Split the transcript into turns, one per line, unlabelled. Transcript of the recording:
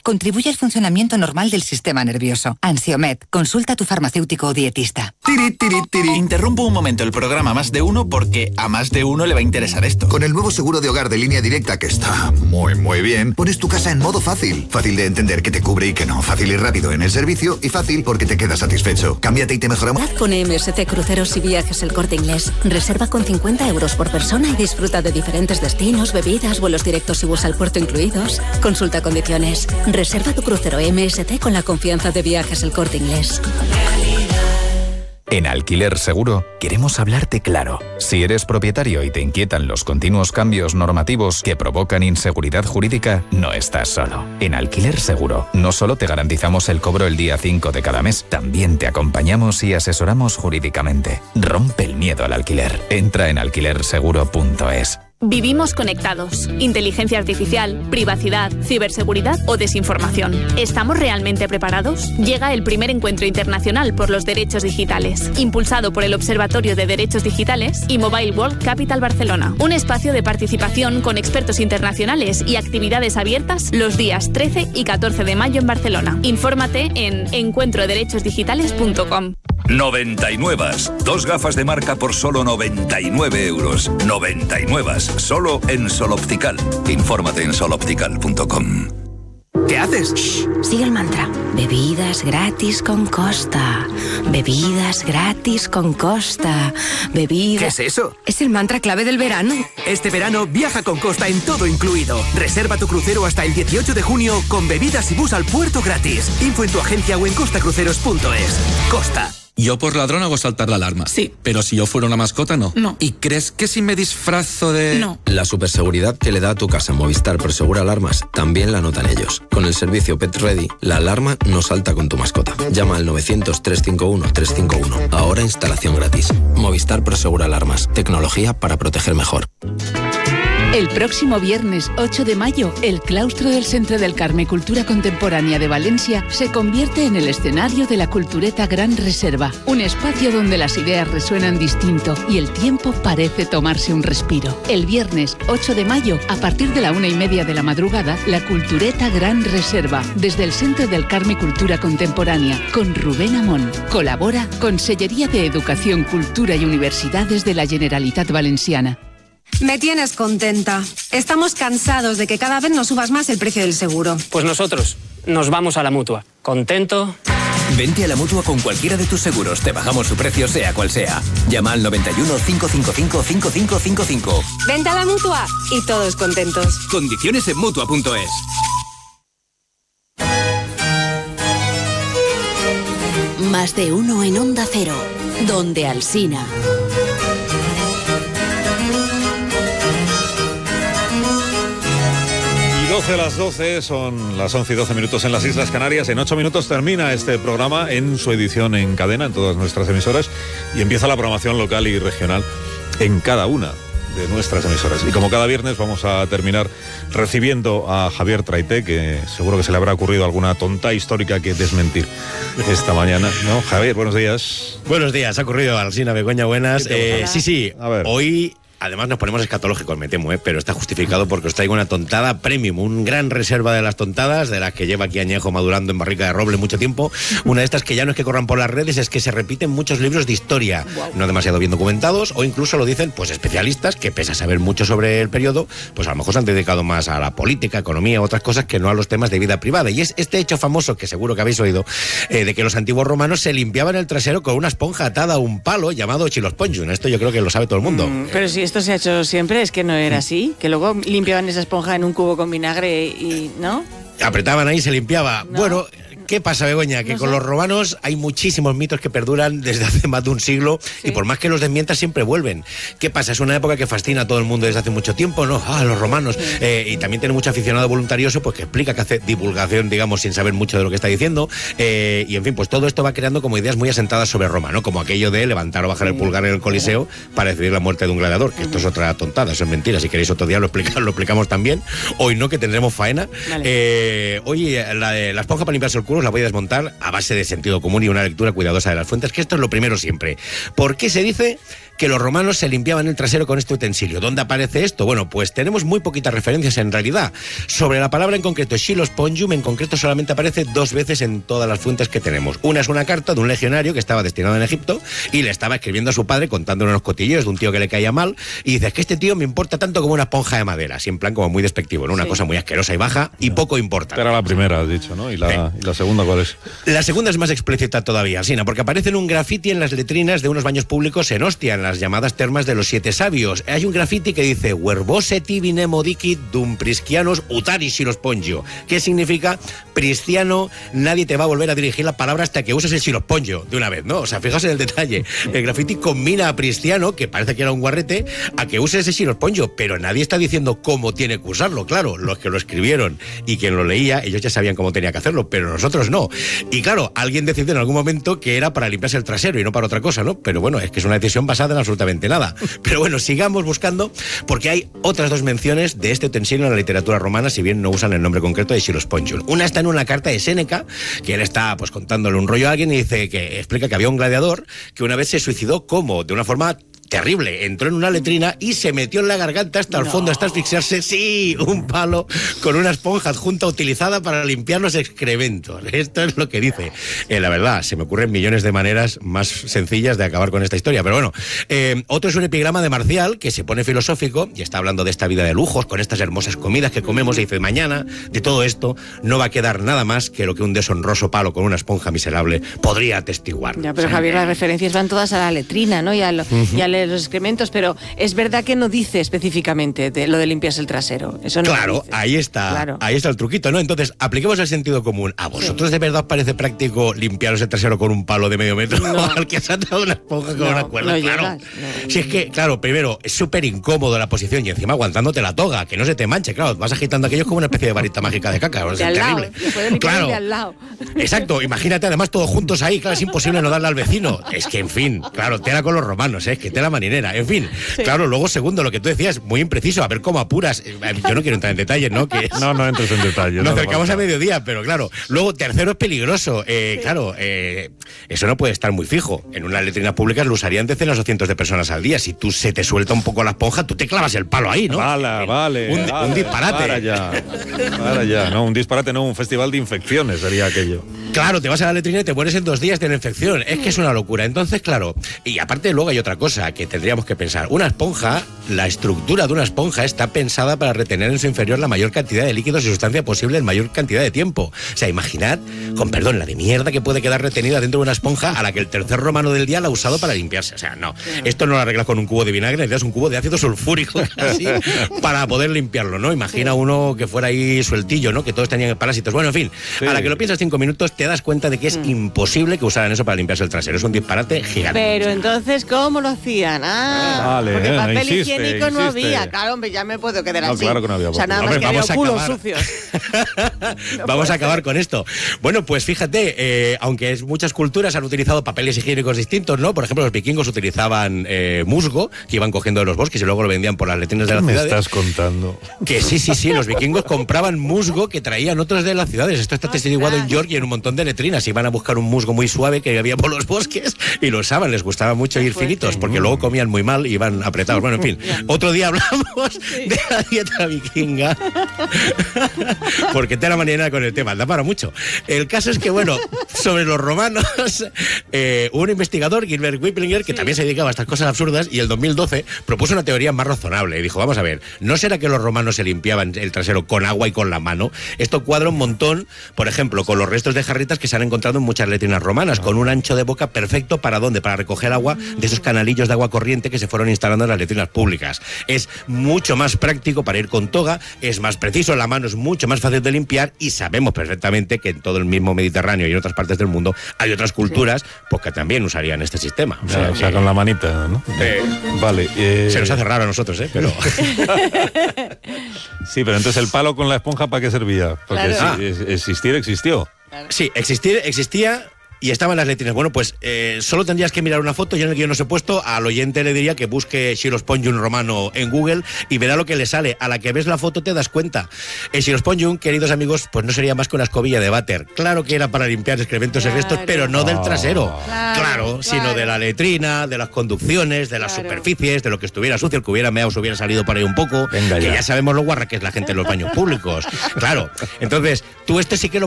contribuye al funcionamiento normal del sistema nervioso. Ansiomed, consulta a tu farmacéutico o dietista.
Tiri. Interrumpo un momento el programa Más de Uno porque a más de uno le va a interesar esto.
Con el nuevo seguro de hogar de Línea Directa, que está muy bien, pones tu casa en modo fácil. Fácil de entender que te cubre y que no. Fácil y rápido en el servicio y fácil porque te quedas satisfecho. Cámbiate y te mejoramos.
Con MSC Cruceros y Viajes El Corte Inglés. Reserva con 50 euros por persona y disfruta de diferentes destinos, bebidas, vuelos directos y bus al puerto incluidos. Consulta condiciones. Reserva tu crucero MSC con la confianza de Viajes El Corte Inglés.
En Alquiler Seguro queremos hablarte claro. Si eres propietario y te inquietan los continuos cambios normativos que provocan inseguridad jurídica, no estás solo. En Alquiler Seguro no solo te garantizamos el cobro el día 5 de cada mes, también te acompañamos y asesoramos jurídicamente. Rompe el miedo al alquiler. Entra en alquilerseguro.es.
Vivimos conectados. Inteligencia artificial, privacidad, ciberseguridad o desinformación. ¿Estamos realmente preparados? Llega el primer encuentro internacional por los derechos digitales, impulsado por el Observatorio de Derechos Digitales y Mobile World Capital Barcelona. Un espacio de participación con expertos internacionales y actividades abiertas los días 13 y 14 de mayo en Barcelona. Infórmate en encuentroderechosdigitales.com.
99. 2 gafas de marca por solo 99 euros. 99. Solo en Sol Optical. Infórmate en soloptical.com.
¿Qué haces?
Shh, sigue el mantra. Bebidas gratis con Costa. Bebidas gratis con Costa. Bebidas...
¿Qué es eso?
Es el mantra clave del verano.
Este verano viaja con Costa en todo incluido. Reserva tu crucero hasta el 18 de junio con bebidas y bus al puerto gratis. Info en tu agencia o en costacruceros.es. Costa.
Yo por ladrón hago saltar la alarma.
Sí.
Pero si yo fuera una mascota, no.
No.
¿Y crees que si me disfrazo de...?
No.
La superseguridad que le da a tu casa Movistar Prosegura Alarmas también la notan ellos. Con el servicio Pet Ready, la alarma no salta con tu mascota. Llama al 900-351-351. Ahora instalación gratis. Movistar Prosegura Alarmas. Tecnología para proteger mejor.
El próximo viernes 8 de mayo, el claustro del Centre del Carme Cultura Contemporánea de Valencia se convierte en el escenario de la Cultureta Gran Reserva, un espacio donde las ideas resuenan distinto y el tiempo parece tomarse un respiro. El viernes 8 de mayo, a partir de la 1:30 de la madrugada, la Cultureta Gran Reserva, desde el Centre del Carme Cultura Contemporánea, con Rubén Amón. Colabora Consellería de Educación, Cultura y Universidades de la Generalitat Valenciana.
Me tienes contenta. Estamos cansados de que cada vez nos subas más el precio del seguro.
Pues nosotros nos vamos a la Mutua. ¿Contento?
Vente a la Mutua con cualquiera de tus seguros. Te bajamos su precio sea cual sea. Llama al 91 555 5555.
Vente a la Mutua y todos contentos.
Condiciones en Mutua.es.
Más de uno en Onda Cero, donde Alsina.
12 a las 12, son las 11 y 12 minutos en las Islas Canarias. En 8 minutos termina este programa en su edición en cadena, en todas nuestras emisoras, y empieza la programación local y regional en cada una de nuestras emisoras. Y como cada viernes vamos a terminar recibiendo a Javier Traité, que seguro que se le habrá ocurrido alguna tonta histórica que desmentir esta mañana, ¿no? Javier, buenos días.
Buenos días, ha ocurrido Alsina, Begoña, buenas. Sí,
a ver.
Hoy... Además nos ponemos escatológicos, me temo, pero está justificado porque os traigo una tontada premium, un gran reserva de las tontadas, de las que lleva aquí añejo madurando en barrica de roble mucho tiempo. Una de estas que ya no es que corran por las redes, es que se repiten muchos libros de historia, no demasiado bien documentados, o incluso lo dicen pues especialistas que, pese a saber mucho sobre el periodo, pues a lo mejor se han dedicado más a la política, economía, otras cosas que no a los temas de vida privada. Y es este hecho famoso, que seguro que habéis oído, de que los antiguos romanos se limpiaban el trasero con una esponja atada a un palo llamado chilospongium. Esto yo creo que lo sabe todo el mundo.
Pero si esto se ha hecho siempre, es que no era así, que luego limpiaban esa esponja en un cubo con vinagre y... ¿no?
Apretaban ahí y se limpiaba. No. Bueno... ¿Qué pasa, Begoña? Que con los romanos hay muchísimos mitos que perduran desde hace más de un siglo, y por más que los desmientas siempre vuelven. ¿Qué pasa? Es una época que fascina a todo el mundo desde hace mucho tiempo, ¿no? Los romanos. Y también tiene mucho aficionado voluntarioso pues que explica, que hace divulgación, digamos, sin saber mucho de lo que está diciendo. Y en fin, pues todo esto va creando como ideas muy asentadas sobre Roma, ¿no? Como aquello de levantar o bajar el pulgar en el Coliseo para decidir la muerte de un gladiador, que esto es otra tontada, eso es mentira. Si queréis otro día lo explicamos también. Hoy no, que tendremos faena. Vale. Hoy la esponja para limpiarse el culo os la voy a desmontar a base de sentido común y una lectura cuidadosa de las fuentes, que esto es lo primero siempre. ¿Por qué se dice que los romanos se limpiaban el trasero con este utensilio. ¿Dónde aparece esto? Bueno, pues tenemos muy poquitas referencias en realidad. Sobre la palabra en concreto, xilospongium, en concreto solamente aparece 2 veces en todas las fuentes que tenemos. Una es una carta de un legionario que estaba destinado en Egipto y le estaba escribiendo a su padre contándole unos cotilleos de un tío que le caía mal y dice, es que este tío me importa tanto como una esponja de madera, así en plan como muy despectivo, ¿no? Una cosa muy asquerosa y baja y poco importante.
Era la primera, has dicho, ¿no? ¿Y la segunda cuál es?
La segunda es más explícita todavía, Sina, porque aparece en un grafiti en las letrinas de unos baños públicos en Ostia, en las llamadas termas de los 7 sabios. Hay un grafiti que dice verbose tibi nemo dicit dum priscianos utari xilospongium. ¿Qué significa? Prisciano, nadie te va a volver a dirigir la palabra hasta que uses el xilospongium de una vez, ¿no? O sea, fijaos en el detalle. El grafiti combina a Prisciano, que parece que era un guarrete, a que use ese xilospongium, pero nadie está diciendo cómo tiene que usarlo. Claro, los que lo escribieron y quien lo leía, ellos ya sabían cómo tenía que hacerlo, pero nosotros no. Y claro, alguien decidió en algún momento que era para limpiarse el trasero y no para otra cosa, ¿no? Pero bueno, es que es una decisión basada en absolutamente nada. Pero bueno, sigamos buscando, porque hay otras 2 menciones de este utensilio en la literatura romana, si bien no usan el nombre concreto de xilospongium. Una está en una carta de Séneca, que él está pues contándole un rollo a alguien y dice que explica que había un gladiador que una vez se suicidó como de una forma terrible, entró en una letrina y se metió en la garganta hasta el fondo hasta asfixiarse, sí, un palo con una esponja adjunta utilizada para limpiar los excrementos. Esto es lo que dice. La verdad, se me ocurren millones de maneras más sencillas de acabar con esta historia, pero bueno. Otro es un epigrama de Marcial que se pone filosófico y está hablando de esta vida de lujos, con estas hermosas comidas que comemos y dice, mañana de todo esto no va a quedar nada más que lo que un deshonroso palo con una esponja miserable podría atestiguar.
Ya, pero Javier, las referencias van todas a la letrina, ¿no? Y a los excrementos, pero es verdad que no dice específicamente de lo de limpiarse el trasero. Eso no.
Claro, ahí está el truquito, ¿no? Entonces, apliquemos el sentido común. ¿A vosotros de verdad os parece práctico limpiaros el trasero con un palo de medio metro? No. Al que se ha atado una esponja con una cuerda,
no
claro.
Llegas, no.
Si es que, claro, primero, es súper incómodo la posición y encima aguantándote la toga, que no se te manche, claro, vas agitando aquello como una especie de varita mágica de caca.
De al lado,
claro.
de al lado.
Exacto, imagínate además todos juntos ahí, claro, es imposible no darle al vecino. Es que, en fin, claro, tela con los romanos, es que tela marinera, en fin. Sí. Claro, luego segundo, lo que tú decías, muy impreciso, a ver cómo apuras. Yo no quiero entrar en detalles, ¿no? Que es...
No entres en detalles.
Nos acercamos a mediodía, pero claro. Luego, tercero, es peligroso. Claro, eso no puede estar muy fijo. En unas letrinas públicas lo usarían decenas o cientos de personas al día. Si tú se te suelta un poco la esponja, tú te clavas el palo ahí, ¿no?
Vale.
Un disparate.
Para ya. No, un disparate, no, un festival de infecciones sería aquello.
Claro, te vas a la letrina y te mueres en 2 días de la infección. Es que es una locura. Entonces, claro, y aparte luego hay otra cosa que tendríamos que pensar. Una esponja, la estructura de una esponja está pensada para retener en su inferior la mayor cantidad de líquidos y sustancia posible en mayor cantidad de tiempo. O sea, imaginad, con perdón, la de mierda que puede quedar retenida dentro de una esponja a la que el tercer romano del día la ha usado para limpiarse. O sea, no. Esto no lo arreglas con un cubo de vinagre, necesitas un cubo de ácido sulfúrico casi para poder limpiarlo, ¿no? Imagina uno que fuera ahí sueltillo, ¿no? Que todos tenían parásitos. Bueno, en fin, a la que lo piensas 5 minutos te das cuenta de que es imposible que usaran eso para limpiarse el trasero. Es un disparate gigante.
Pero entonces, ¿cómo lo hacían?
Vale,
porque papel higiénico no había. Claro, hombre, ya me puedo quedar así.
Claro que no había.
O sea, nada más que había culos sucios.
Vamos a acabar con esto. Bueno, pues fíjate, aunque muchas culturas han utilizado papeles higiénicos distintos, ¿no? Por ejemplo, los vikingos utilizaban musgo, que iban cogiendo de los bosques y luego lo vendían por las letrinas de las ciudades.
¿Me estás contando?
Que sí, los vikingos compraban musgo que traían otros de las ciudades. Esto está testiguado en York y en un montón de letrinas. Iban a buscar un musgo muy suave que había por los bosques y lo usaban. Les gustaba mucho ir finitos porque luego comían muy mal y iban apretados. Bueno, en fin, otro día hablamos de la dieta vikinga porque te la mañana con el tema, da para mucho. El caso es que, bueno, sobre los romanos, un investigador, Gilbert Wiplinger, que también se dedicaba a estas cosas absurdas, y el 2012 propuso una teoría más razonable y dijo, vamos a ver, ¿no será que los romanos se limpiaban el trasero con agua y con la mano? Esto cuadra un montón, por ejemplo, con los restos de jarritas que se han encontrado en muchas letrinas romanas, con un ancho de boca perfecto ¿para dónde? Para recoger agua de esos canalillos de agua corriente que se fueron instalando en las letrinas públicas. Es mucho más práctico para ir con toga, es más preciso, la mano es mucho más fácil de limpiar y sabemos perfectamente que en todo el mismo Mediterráneo y en otras partes del mundo hay otras culturas pues que también usarían este sistema.
O sea, con la manita, ¿no? Vale.
Se nos hace raro a nosotros, pero...
Sí, pero entonces el palo con la esponja, ¿para qué servía? Porque existió.
Sí, existía y estaban las letrinas. Bueno, pues solo tendrías que mirar una foto. Yo en el guión no os he puesto. Al oyente le diría que busque Xilospongium romano en Google y verá lo que le sale. A la que ves la foto te das cuenta. El Xilospongium, queridos amigos, pues no sería más que una escobilla de váter. Claro que era para limpiar excrementos y restos, pero no del trasero. Claro, sino de la letrina, de las conducciones, de las superficies, de lo que estuviera sucio, el que hubiera meado se hubiera salido por ahí un poco. Venga, que ya sabemos lo guarra que es la gente en los baños públicos. Claro. Entonces, tú sí que lo